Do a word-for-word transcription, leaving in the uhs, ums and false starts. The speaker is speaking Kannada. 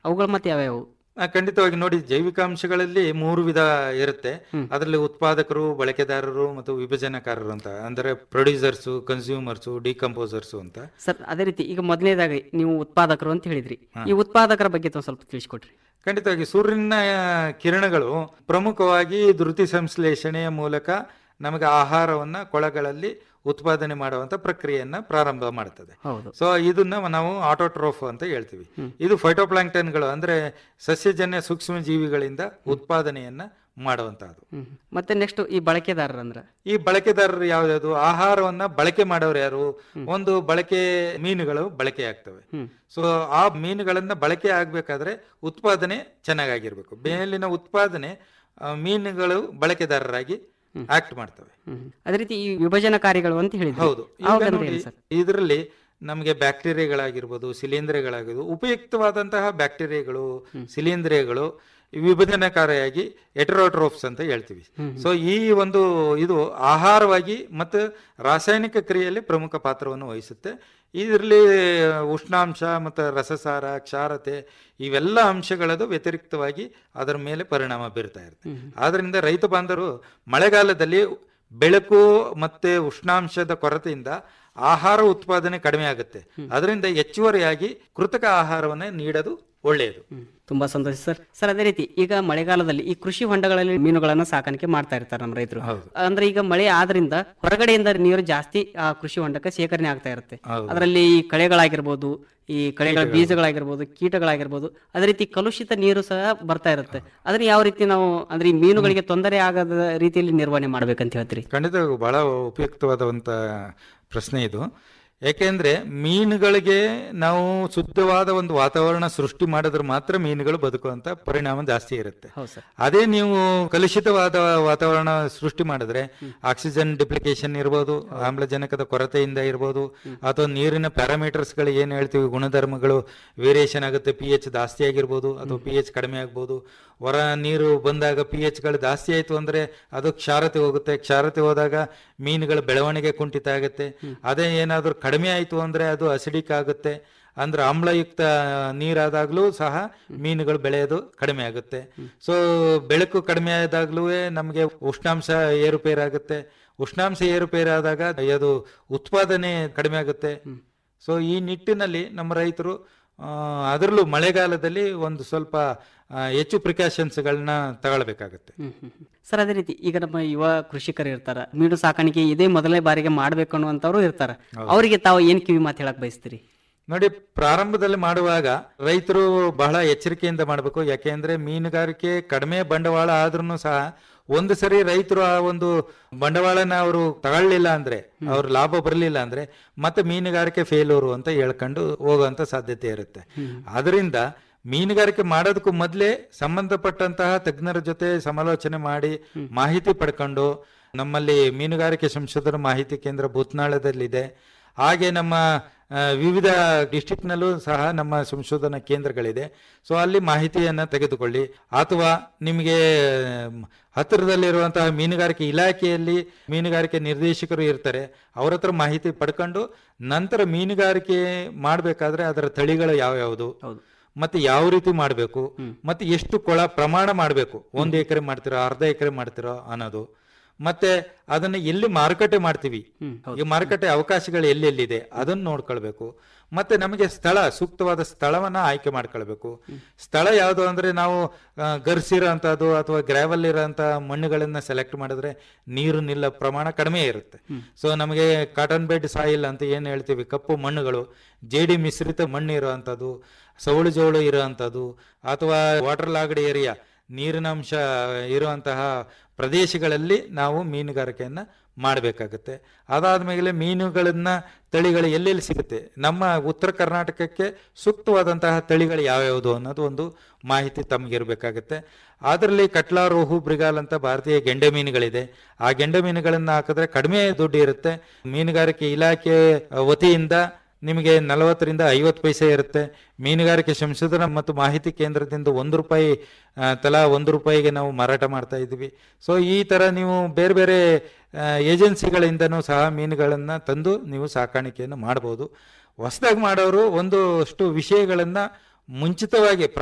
ಅವುಗಳು ಮತ್ತೆ ಯಾವ್ಯಾವು? ಆ, ಖಂಡಿತವಾಗಿ ನೋಡಿ, ಜೈವಿಕ ಅಂಶಗಳಲ್ಲಿ ಮೂರು ವಿಧ ಇರುತ್ತೆ. ಅದರಲ್ಲಿ ಉತ್ಪಾದಕರು, ಬಳಕೆದಾರರು ಮತ್ತು ವಿಭಜನಕಾರರು ಅಂತ, ಅಂದ್ರೆ ಪ್ರೊಡ್ಯೂಸರ್ಸು, ಕನ್ಸ್ಯೂಮರ್ಸು, ಡಿಕಂಪೋಸರ್ಸು ಅಂತ. ಸರ್ ಅದೇ ರೀತಿ ಈಗ ಮೊದಲನೇದಾಗಿ ನೀವು ಉತ್ಪಾದಕರು ಅಂತ ಹೇಳಿದ್ರಿ, ಈ ಉತ್ಪಾದಕರ ಬಗ್ಗೆ ತಾವು ಸ್ವಲ್ಪ ತಿಳಿಸ್ಕೊಡ್ರಿ. ಖಂಡಿತವಾಗಿ ಸೂರ್ಯನ ಕಿರಣಗಳು ಪ್ರಮುಖವಾಗಿ ಧೃತಿ ಸಂಶ್ಲೇಷಣೆಯ ಮೂಲಕ ನಮಗೆ ಆಹಾರವನ್ನ ಕೊಳಗಳಲ್ಲಿ ಉತ್ಪಾದನೆ ಮಾಡುವಂತ ಪ್ರಕ್ರಿಯೆಯನ್ನ ಪ್ರಾರಂಭ ಮಾಡುತ್ತದೆ. ಸೊ ಇದನ್ನ ನಾವು ಆಟೋಟ್ರೋಫ್ ಅಂತ ಹೇಳ್ತೀವಿ. ಇದು ಫೈಟೋಪ್ಲಾಂಕ್ಟನ್ಗಳು ಅಂದ್ರೆ ಸಸ್ಯಜನ್ಯ ಸೂಕ್ಷ್ಮ ಜೀವಿಗಳಿಂದ ಉತ್ಪಾದನೆಯನ್ನ ಮಾಡುವಂತಹದ್ದು. ಮತ್ತೆ ನೆಕ್ಸ್ಟ್ ಈ ಬಳಕೆದಾರರು ಅಂದ್ರೆ ಈ ಬಳಕೆದಾರರು ಯಾವ್ದು? ಆಹಾರವನ್ನ ಬಳಕೆ ಮಾಡೋರು ಯಾರು? ಒಂದು ಬಳಕೆ ಮೀನುಗಳು ಬಳಕೆ ಆಗ್ತವೆ. ಸೊ ಆ ಮೀನುಗಳನ್ನ ಬಳಕೆ ಆಗ್ಬೇಕಾದ್ರೆ ಉತ್ಪಾದನೆ ಚೆನ್ನಾಗಿರ್ಬೇಕು. ಮೇಲಿನ ಉತ್ಪಾದನೆ ಮೀನುಗಳು ಬಳಕೆದಾರರಾಗಿ ಆಕ್ಟ್ ಮಾಡ್ತವೆ. ಅದೇ ರೀತಿ ಈ ವಿಭಜನಕಾರಿಗಳು ಅಂತ ಹೇಳಿದ್ರು. ಹೌದು. ಇದರಲ್ಲಿ ನಮಗೆ ಬ್ಯಾಕ್ಟೀರಿಯಾಗಳಾಗಿರ್ಬೋದು, ಶಿಲೀಂಧ್ರಗಳಾಗಿರ್ಬೋದು, ಉಪಯುಕ್ತವಾದಂತಹ ಬ್ಯಾಕ್ಟೀರಿಯಾಗಳು, ಶಿಲೀಂಧ್ರಗಳು ವಿಭಜನಕಾರಿಯಾಗಿ ಎಟರೋಟ್ರೋಫ್ಸ್ ಅಂತ ಹೇಳ್ತೀವಿ. ಸೊ ಈ ಒಂದು ಇದು ಆಹಾರವಾಗಿ ಮತ್ತು ರಾಸಾಯನಿಕ ಕ್ರಿಯೆಯಲ್ಲಿ ಪ್ರಮುಖ ಪಾತ್ರವನ್ನು ವಹಿಸುತ್ತೆ. ಇದರಲ್ಲಿ ಉಷ್ಣಾಂಶ ಮತ್ತು ರಸಸಾರ, ಕ್ಷಾರತೆ ಇವೆಲ್ಲ ಅಂಶಗಳದು ವ್ಯತಿರಿಕ್ತವಾಗಿ ಅದರ ಮೇಲೆ ಪರಿಣಾಮ ಬೀರ್ತಾ ಇರುತ್ತೆ. ಆದ್ರಿಂದ ರೈತ ಬಾಂಧವರು ಮಳೆಗಾಲದಲ್ಲಿ ಬೆಳಕು ಮತ್ತೆ ಉಷ್ಣಾಂಶದ ಕೊರತೆಯಿಂದ ಆಹಾರ ಉತ್ಪಾದನೆ ಕಡಿಮೆ ಆಗುತ್ತೆ. ಅದರಿಂದ ಹೆಚ್ಚುವರಿಯಾಗಿ ಕೃತಕ ಆಹಾರವನ್ನ ನೀಡೋದು ಒಳ್ಳೆಯದು. ತುಂಬಾ ಸಂತೋಷ ಸರ್. ಸರ್ ಅದೇ ರೀತಿ ಈಗ ಮಳೆಗಾಲದಲ್ಲಿ ಈ ಕೃಷಿ ಹೊಂಡಗಳಲ್ಲಿ ಮೀನುಗಳನ್ನ ಸಾಕಾಣಿಕೆ ಮಾಡ್ತಾ ಇರ್ತಾರೆ ನಮ್ಮ ರೈತರು. ಅಂದ್ರೆ ಈಗ ಮಳೆ ಆದ್ರಿಂದ ಹೊರಗಡೆಯಿಂದ ನೀರು ಜಾಸ್ತಿ ಆ ಕೃಷಿ ಹೊಂಡಕ್ಕೆ ಶೇಖರಣೆ ಆಗ್ತಾ ಇರುತ್ತೆ. ಅದರಲ್ಲಿ ಈ ಕಳೆಗಳಾಗಿರ್ಬೋದು, ಈ ಕಳೆಗಳ ಬೀಜಗಳಾಗಿರ್ಬೋದು, ಕೀಟಗಳಾಗಿರ್ಬೋದು, ಅದೇ ರೀತಿ ಕಲುಷಿತ ನೀರು ಸಹ ಬರ್ತಾ ಇರುತ್ತೆ. ಅದನ್ನ ಯಾವ ರೀತಿ ನಾವು ಅಂದ್ರೆ ಈ ಮೀನುಗಳಿಗೆ ತೊಂದರೆ ಆಗದ ರೀತಿಯಲ್ಲಿ ನಿರ್ವಹಣೆ ಮಾಡ್ಬೇಕಂತ ಹೇಳ್ತೀರಿ? ಖಂಡಿತ ಬಹಳ ಉಪಯುಕ್ತವಾದಂತ ಪ್ರಶ್ನೆ ಇದು. ಯಾಕೆಂದ್ರೆ ಮೀನುಗಳಿಗೆ ನಾವು ಶುದ್ಧವಾದ ಒಂದು ವಾತಾವರಣ ಸೃಷ್ಟಿ ಮಾಡಿದ್ರೆ ಮಾತ್ರ ಮೀನುಗಳು ಬದುಕುವಂತ ಪರಿಣಾಮ ಜಾಸ್ತಿ ಇರುತ್ತೆ. ಅದೇ ನೀವು ಕಲುಷಿತವಾದ ವಾತಾವರಣ ಸೃಷ್ಟಿ ಮಾಡಿದ್ರೆ ಆಕ್ಸಿಜನ್ ಡಿಪ್ಲಿಕೇಶನ್ ಇರ್ಬೋದು, ಆಮ್ಲಜನಕದ ಕೊರತೆಯಿಂದ ಇರ್ಬೋದು, ಅಥವಾ ನೀರಿನ ಪ್ಯಾರಾಮೀಟರ್ಸ್ ಗಳು ಏನ್ ಹೇಳ್ತೀವಿ ಗುಣಧರ್ಮಗಳು ವೇರಿಯೇಷನ್ ಆಗುತ್ತೆ. ಪಿ ಎಚ್ ಜಾಸ್ತಿ ಆಗಿರ್ಬೋದು ಅಥವಾ ಪಿ ಎಚ್ ಕಡಿಮೆ ಆಗ್ಬೋದು. ಹೊರ ನೀರು ಬಂದಾಗ ಪಿ ಎಚ್ ಗಳು ಜಾಸ್ತಿ ಆಯ್ತು ಅಂದ್ರೆ ಅದು ಕ್ಷಾರತೆ ಹೋಗುತ್ತೆ. ಕ್ಷಾರತೆ ಹೋದಾಗ ಮೀನುಗಳ ಬೆಳವಣಿಗೆ ಕುಂಠಿತ ಆಗುತ್ತೆ. ಅದೇ ಏನಾದ್ರೂ ಕಡಿಮೆ ಆಯ್ತು ಅಂದ್ರೆ ಅದು ಅಸಿಡಿಕ್ ಆಗುತ್ತೆ. ಅಂದ್ರೆ ಆಮ್ಲಯುಕ್ತ ನೀರಾದಾಗ್ಲೂ ಸಹ ಮೀನುಗಳು ಬೆಳೆಯೋದು ಕಡಿಮೆ ಆಗುತ್ತೆ. ಸೊ ಬೆಳಕು ಕಡಿಮೆ ಆದಾಗ್ಲೂ ನಮಗೆ ಉಷ್ಣಾಂಶ ಏರುಪೇರಾಗುತ್ತೆ. ಉಷ್ಣಾಂಶ ಏರುಪೇರಾದಾಗ ಅದು ಉತ್ಪಾದನೆ ಕಡಿಮೆ ಆಗುತ್ತೆ. ಸೊ ಈ ನಿಟ್ಟಿನಲ್ಲಿ ನಮ್ಮ ರೈತರು ಅದರಲ್ಲೂ ಮಳೆಗಾಲದಲ್ಲಿ ಒಂದು ಸ್ವಲ್ಪ ಹೆಚ್ಚು ಪ್ರಿಕಾಷನ್ಸ್ಗಳನ್ನ ತಗೊಳ್ಬೇಕಾಗತ್ತೆ. ಸರ್ ಅದೇ ರೀತಿ ಈಗ ನಮ್ಮ ಯುವ ಕೃಷಿಕರು ಇರ್ತಾರ, ಮೀನು ಸಾಕಾಣಿಕೆ ಇದೇ ಮೊದಲನೇ ಬಾರಿಗೆ ಮಾಡ್ಬೇಕು ಅನ್ನುವಂಥವ್ರು ಇರ್ತಾರ, ಅವರಿಗೆ ತಾವು ಏನ್ ಕಿವಿ ಮಾತು ಹೇಳಕ್ ಬಯಸ್ತೀರಿ? ನೋಡಿ, ಪ್ರಾರಂಭದಲ್ಲಿ ಮಾಡುವಾಗ ರೈತರು ಬಹಳ ಎಚ್ಚರಿಕೆಯಿಂದ ಮಾಡಬೇಕು. ಯಾಕೆಂದ್ರೆ ಮೀನುಗಾರಿಕೆ ಕಡಿಮೆ ಬಂಡವಾಳ ಆದ್ರೂ ಸಹ ಒಂದು ಸರಿ ರೈತರು ಆ ಒಂದು ಬಂಡವಾಳನ ಅವರು ತಗೊಳ್ಳಿಲ್ಲ ಅಂದ್ರೆ, ಅವ್ರ ಲಾಭ ಬರಲಿಲ್ಲ ಅಂದ್ರೆ ಮತ್ತೆ ಮೀನುಗಾರಿಕೆ ಫೇಲ್ಯೂರು ಅಂತ ಹೇಳ್ಕೊಂಡು ಹೋಗುವಂತ ಸಾಧ್ಯತೆ ಇರುತ್ತೆ. ಅದರಿಂದ ಮೀನುಗಾರಿಕೆ ಮಾಡೋದಕ್ಕೂ ಮೊದಲೇ ಸಂಬಂಧಪಟ್ಟಂತಹ ತಜ್ಞರ ಜೊತೆ ಸಮಾಲೋಚನೆ ಮಾಡಿ ಮಾಹಿತಿ ಪಡ್ಕೊಂಡು, ನಮ್ಮಲ್ಲಿ ಮೀನುಗಾರಿಕೆ ಸಂಶೋಧನಾ ಮಾಹಿತಿ ಕೇಂದ್ರ ಭೂತ್ನಾಳದಲ್ಲಿದೆ. ಹಾಗೆ ನಮ್ಮ ವಿವಿಧ ಡಿಸ್ಟ್ರಿಕ್ಟ್ನಲ್ಲೂ ಸಹ ನಮ್ಮ ಸಂಶೋಧನಾ ಕೇಂದ್ರಗಳಿದೆ. ಸೊ ಅಲ್ಲಿ ಮಾಹಿತಿಯನ್ನ ತೆಗೆದುಕೊಳ್ಳಿ. ಅಥವಾ ನಿಮಗೆ ಹತ್ತಿರದಲ್ಲಿರುವಂತಹ ಮೀನುಗಾರಿಕೆ ಇಲಾಖೆಯಲ್ಲಿ ಮೀನುಗಾರಿಕೆ ನಿರ್ದೇಶಕರು ಇರ್ತಾರೆ, ಅವ್ರ ಹತ್ರ ಮಾಹಿತಿ ಪಡ್ಕೊಂಡು ನಂತರ ಮೀನುಗಾರಿಕೆ ಮಾಡಬೇಕಾದ್ರೆ ಅದರ ತಳಿಗಳು ಯಾವ್ಯಾವುದು, ಮತ್ತೆ ಯಾವ ರೀತಿ ಮಾಡಬೇಕು, ಮತ್ತೆ ಎಷ್ಟು ಕೊಳ ಪ್ರಮಾಣ ಮಾಡಬೇಕು, ಒಂದು ಎಕರೆ ಮಾಡ್ತಿರೋ ಅರ್ಧ ಎಕರೆ ಮಾಡ್ತಿರೋ ಅನ್ನೋದು, ಮತ್ತೆ ಅದನ್ನ ಎಲ್ಲಿ ಮಾರುಕಟ್ಟೆ ಮಾಡ್ತೀವಿ, ಈ ಮಾರುಕಟ್ಟೆ ಅವಕಾಶಗಳು ಎಲ್ಲೆಲ್ಲಿದೆ ಅದನ್ನ ನೋಡ್ಕೊಳ್ಬೇಕು. ಮತ್ತೆ ನಮಗೆ ಸ್ಥಳ, ಸೂಕ್ತವಾದ ಸ್ಥಳವನ್ನ ಆಯ್ಕೆ ಮಾಡ್ಕೊಳ್ಬೇಕು. ಸ್ಥಳ ಯಾವುದು ಅಂದ್ರೆ ನಾವು ಗರ್ಸಿರೋ ಅಂತದ್ದು ಅಥವಾ ಗ್ರಾವೆಲ್ ಇರೋಂತ ಮಣ್ಣುಗಳನ್ನ ಸೆಲೆಕ್ಟ್ ಮಾಡಿದ್ರೆ ನೀರು ನಿಲ್ಲ ಪ್ರಮಾಣ ಕಡಿಮೆ ಇರುತ್ತೆ. ಸೊ ನಮಗೆ ಕಾಟನ್ ಬೆಡ್ ಸಾಯಿಲ್ ಅಂತ ಏನ್ ಹೇಳ್ತೀವಿ, ಕಪ್ಪು ಮಣ್ಣುಗಳು, ಜೇಡಿ ಮಿಶ್ರಿತ ಮಣ್ಣು ಇರುವಂತದ್ದು, ಸವಳು ಜೋಳು ಇರುವಂತದ್ದು, ಅಥವಾ ವಾಟರ್ ಲಾಗ್ಡ್ ಏರಿಯಾ, ನೀರಿನ ಅಂಶ ಇರುವಂತಹ ಪ್ರದೇಶಗಳಲ್ಲಿ ನಾವು ಮೀನುಗಾರಿಕೆಯನ್ನ ಮಾಡಬೇಕಾಗುತ್ತೆ. ಅದಾದ್ಮೇಲೆ ಮೀನುಗಳನ್ನ ತಳಿಗಳು ಎಲ್ಲೆಲ್ಲಿ ಸಿಗುತ್ತೆ, ನಮ್ಮ ಉತ್ತರ ಕರ್ನಾಟಕಕ್ಕೆ ಸೂಕ್ತವಾದಂತಹ ತಳಿಗಳು ಯಾವ್ಯಾವುದು ಅನ್ನೋದು ಒಂದು ಮಾಹಿತಿ ತಮಗಿರ್ಬೇಕಾಗತ್ತೆ. ಅದರಲ್ಲಿ ಕಟ್ಲಾ, ರೋಹು, ಬ್ರಿಗಾಲ್ ಅಂತ ಭಾರತೀಯ ಗೆಂಡೆ ಮೀನುಗಳಿದೆ. ಆ ಗೆಂಡೆ ಮೀನುಗಳನ್ನ ಹಾಕಿದ್ರೆ ಕಡಿಮೆ ದುಡ್ಡು ಇರುತ್ತೆ. ಮೀನುಗಾರಿಕೆ ಇಲಾಖೆ ವತಿಯಿಂದ ನಿಮಗೆ ನಲವತ್ತರಿಂದ ಐವತ್ತು ಪೈಸೆ ಇರುತ್ತೆ. ಮೀನುಗಾರಿಕೆ ಸಂಶೋಧನಾ ಮತ್ತು ಮಾಹಿತಿ ಕೇಂದ್ರದಿಂದ ಒಂದು ರೂಪಾಯಿ ತಲಾ ಒಂದು ರೂಪಾಯಿಗೆ ನಾವು ಮಾರಾಟ ಮಾಡ್ತಾ ಇದ್ವಿ. ಸೊ ಈ ತರ ನೀವು ಬೇರೆ ಬೇರೆ ಏಜೆನ್ಸಿಗಳಿಂದನೂ ಸಹ ಮೀನುಗಳನ್ನ ತಂದು ನೀವು ಸಾಕಾಣಿಕೆಯನ್ನು ಮಾಡಬಹುದು. ಹೊಸದಾಗಿ ಮಾಡೋರು ಒಂದಷ್ಟು ವಿಷಯಗಳನ್ನ ಮುಂಚಿತವಾಗಿ